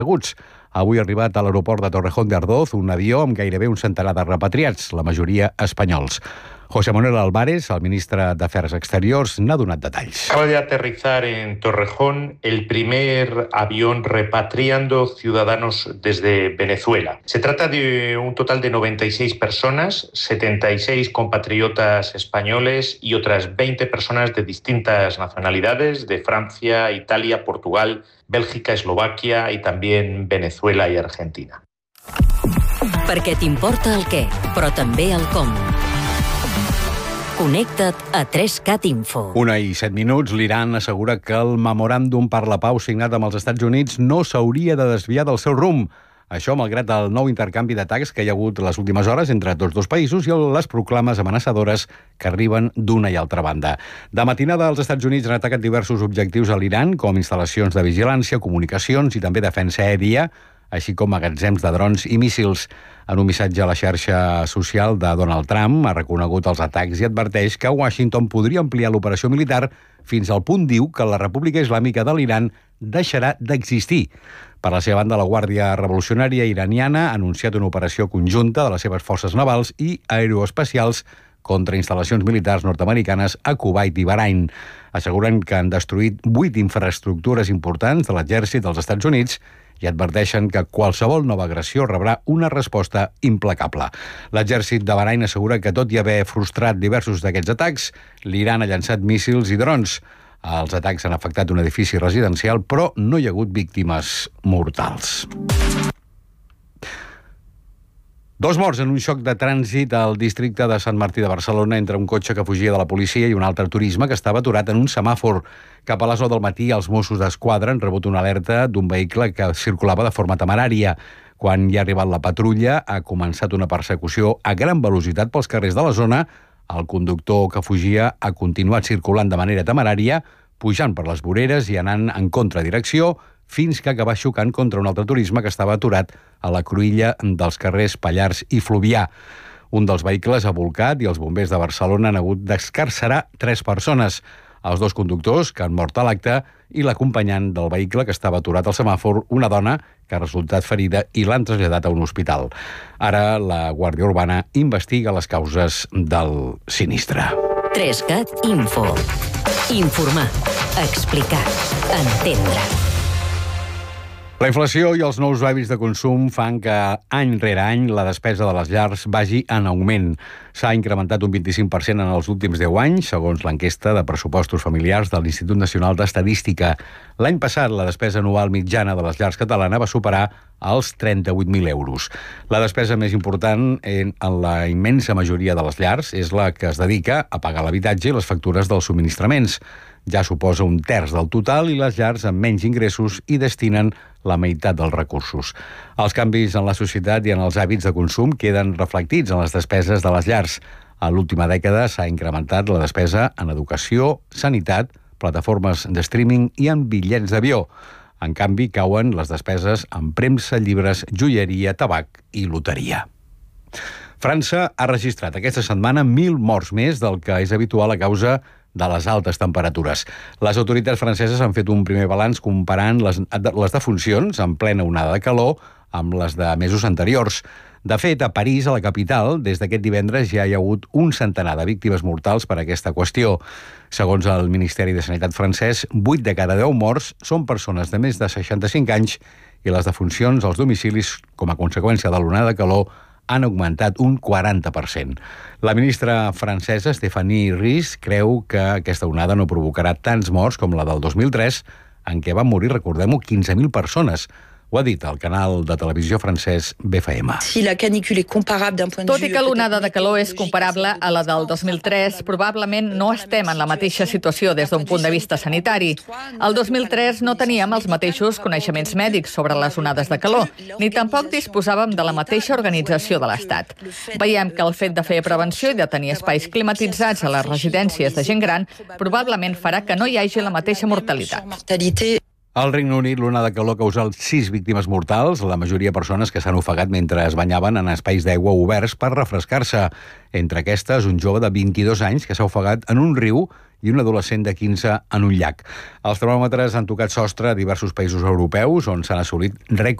desapareguts. Avui ha arribat a l'aeroport de Torrejón de Ardoz un avió amb gairebé un centenar de repatriats, la majoria espanyols. José Manuel Álvarez, el ministre d'Afers Exteriors, n'ha donat detalls. Acaba de aterrizar en Torrejón el primer avión repatriando ciudadanos desde Venezuela. Se trata de un total de 96 personas, 76 compatriotas españoles y otras 20 personas de distintas nacionalidades, de Francia, Italia, Portugal, Bélgica, Eslovaquia y también Venezuela y Argentina. Perquè t'importa el què, però també el com. Connecta't a 3CAT Info. 1:07. L'Iran assegura que el memoràndum per la pau signat amb els Estats Units no s'hauria de desviar del seu rumb. Això malgrat el nou intercanvi d'atacs que hi ha hagut les últimes hores entre tots dos països i les proclames amenaçadores que arriben d'una i altra banda. De matinada, els Estats Units han atacat diversos objectius a l'Iran, com instal·lacions de vigilància, comunicacions i també defensa aèria, així com magatzems de drons i míssils. En un missatge a la xarxa social de Donald Trump ha reconegut els atacs i adverteix que Washington podria ampliar l'operació militar fins al punt, diu, que la República Islàmica de l'Iran deixarà d'existir. Per la seva banda, la Guàrdia Revolucionària Iraniana ha anunciat una operació conjunta de les seves forces navals i aeroespacials contra instal·lacions militars nord-americanes a Kuwait i Bahrain. Asseguren que han destruït 8 infraestructures importants de l'exèrcit dels Estats Units i adverteixen que qualsevol nova agressió rebrà una resposta implacable. L'exèrcit de Bahrain assegura que, tot i haver frustrat diversos d'aquests atacs, l'Iran ha llançat míssils i drons. Els atacs han afectat un edifici residencial, però no hi ha hagut víctimes mortals. 2 morts en un xoc de trànsit al districte de Sant Martí de Barcelona entre un cotxe que fugia de la policia i un altre turisme que estava aturat en un semàfor. Cap a les 9 del matí, els Mossos d'Esquadra han rebut una alerta d'un vehicle que circulava de forma temerària. Quan hi ha arribat la patrulla, ha començat una persecució a gran velocitat pels carrers de la zona. El conductor que fugia ha continuat circulant de manera temerària, pujant per les voreres i anant en contradirecció, fins que acaba xocant contra un altre turisme que estava aturat a la cruïlla dels carrers Pallars i Fluvià. Un dels vehicles ha volcat i els bombers de Barcelona han hagut d'excarcerar 3 persones. Els 2 conductors, que han mort a l'acte, i l'acompanyant del vehicle que estava aturat al semàfor, una dona que ha resultat ferida i l'han traslladat a un hospital. Ara la Guàrdia Urbana investiga les causes del sinistre. 3CAT Info. Informar, explicar, entendre. La inflació i els nous hàbits de consum fan que any rere any la despesa de les llars vagi en augment. S'ha incrementat un 25% en els últims 10 anys, segons l'enquesta de pressupostos familiars de l'Institut Nacional d'Estadística. L'any passat, la despesa anual mitjana de les llars catalanes va superar els 38.000 euros. La despesa més important en la immensa majoria de les llars és la que es dedica a pagar l'habitatge i les factures dels subministraments. Ja suposa un terç del total i les llars amb menys ingressos hi destinen la meitat dels recursos. Els canvis en la societat i en els hàbits de consum queden reflectits en les despeses de les llars. A l'última dècada s'ha incrementat la despesa en educació, sanitat, plataformes de streaming i en bitllets d'avió. En canvi, cauen les despeses en premsa, llibres, joieria, tabac i loteria. França ha registrat aquesta setmana 1.000 morts més del que és habitual a causa de les altes temperatures. Les autoritats franceses han fet un primer balanç comparant les defuncions en plena onada de calor amb les de mesos anteriors. De fet, a París, a la capital, des d'aquest divendres ja hi ha hagut un centenar de víctimes mortals per aquesta qüestió. Segons el Ministeri de Sanitat francès, 8 de cada 10 morts són persones de més de 65 anys i les defuncions als domicilis, com a conseqüència de l'onada de calor, han augmentat un 40%. La ministra francesa, Stéphanie Ries, creu que aquesta onada no provocarà tants morts com la del 2003, en què van morir, recordem-ho, 15.000 persones. Ho ha dit el canal de televisió francès BFM. Tot i que l'onada de calor és comparable a la del 2003, probablement no estem en la mateixa situació des d'un punt de vista sanitari. El 2003 no teníem els mateixos coneixements mèdics sobre les onades de calor, ni tampoc disposàvem de la mateixa organització de l'Estat. Veiem que el fet de fer prevenció i de tenir espais climatitzats a les residències de gent gran probablement farà que no hi hagi la mateixa mortalitat. Al Regne Unit, l'onada de calor ha causat 6 víctimes mortals, la majoria persones que s'han ofegat mentre es banyaven en espais d'aigua oberts per refrescar-se. Entre aquestes, un jove de 22 anys que s'ha ofegat en un riu i un adolescent de 15 en un llac. Els termòmetres han tocat sostre a diversos països europeus on s'han assolit rècords